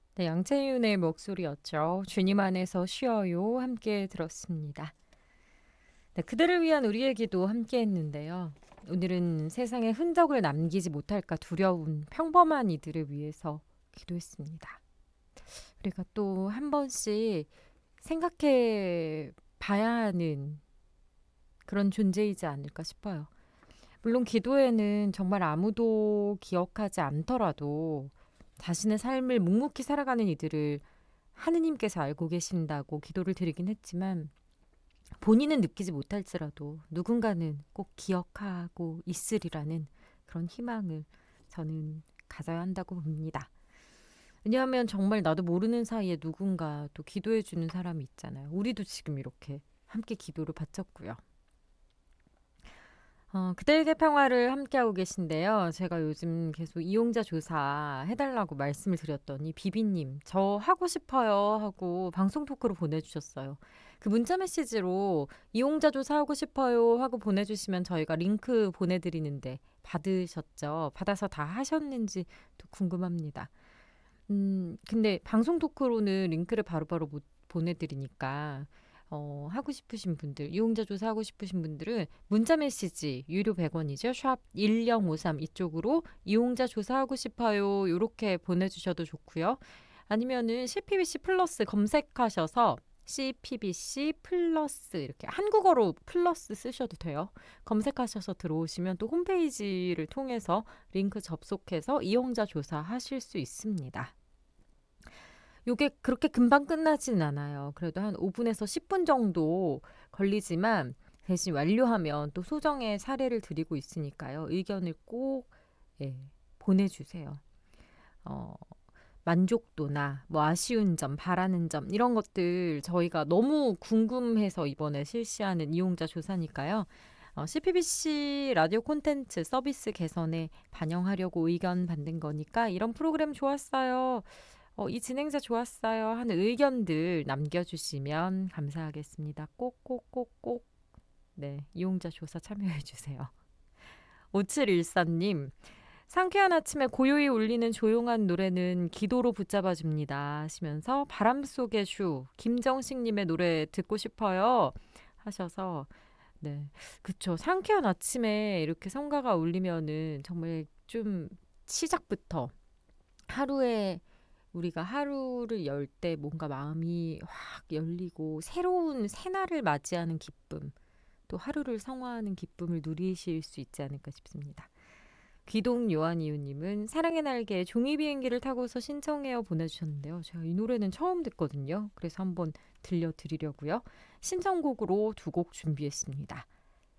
네, 양채윤의 목소리였죠. 주님 안에서 쉬어요. 함께 들었습니다. 네, 그들을 위한 우리의 기도 함께 했는데요. 오늘은 세상에 흔적을 남기지 못할까 두려운 평범한 이들을 위해서 기도했습니다. 우리가 또 한 번씩 생각해 봐야 하는 그런 존재이지 않을까 싶어요. 물론 기도에는 정말 아무도 기억하지 않더라도 자신의 삶을 묵묵히 살아가는 이들을 하느님께서 알고 계신다고 기도를 드리긴 했지만 본인은 느끼지 못할지라도 누군가는 꼭 기억하고 있으리라는 그런 희망을 저는 가져야 한다고 봅니다. 왜냐하면 정말 나도 모르는 사이에 누군가 또 기도해 주는 사람이 있잖아요. 우리도 지금 이렇게 함께 기도를 바쳤고요. 그대에게 평화를 함께하고 계신데요. 제가 요즘 계속 이용자 조사 해달라고 말씀을 드렸더니 비비님 저 하고 싶어요 하고 방송 토크로 보내주셨어요. 그 문자 메시지로 이용자 조사 하고 싶어요 하고 보내주시면 저희가 링크 보내드리는데 받으셨죠? 받아서 다 하셨는지 또 궁금합니다. 근데 방송 토크로는 링크를 바로바로 못 보내드리니까 하고 싶으신 분들, 이용자 조사 하고 싶으신 분들은 문자 메시지 유료 100원이죠. 샵 1053 이쪽으로 이용자 조사하고 싶어요. 요렇게 보내주셔도 좋고요. 아니면은 CPBC 플러스 검색하셔서 CPBC 플러스 이렇게 한국어로 플러스 쓰셔도 돼요. 검색하셔서 들어오시면 또 홈페이지를 통해서 링크 접속해서 이용자 조사하실 수 있습니다. 요게 그렇게 금방 끝나진 않아요. 그래도 한 5분에서 10분 정도 걸리지만 대신 완료하면 또 소정의 사례를 드리고 있으니까요. 의견을 꼭 예, 보내주세요. 어, 만족도나 뭐 아쉬운 점, 바라는 점 이런 것들 저희가 너무 궁금해서 이번에 실시하는 이용자 조사니까요. CPBC 라디오 콘텐츠 서비스 개선에 반영하려고 의견 받는 거니까 이런 프로그램 좋았어요. 이 진행자 좋았어요 하는 의견들 남겨주시면 감사하겠습니다. 꼭꼭꼭꼭 네, 이용자 조사 참여해주세요. 5714님 상쾌한 아침에 고요히 울리는 조용한 노래는 기도로 붙잡아줍니다 하시면서 바람 속의 슈 김정식님의 노래 듣고 싶어요 하셔서 네, 그쵸. 상쾌한 아침에 이렇게 성가가 울리면은 정말 좀 시작부터 하루에 우리가 하루를 열 때 뭔가 마음이 확 열리고 새로운 새날을 맞이하는 기쁨, 또 하루를 성화하는 기쁨을 누리실 수 있지 않을까 싶습니다. 귀동 요한이유님은 사랑의 날개 종이 비행기를 타고서 신청해요 보내주셨는데요. 제가 이 노래는 처음 듣거든요. 그래서 한번 들려드리려고요. 신청곡으로 두 곡 준비했습니다.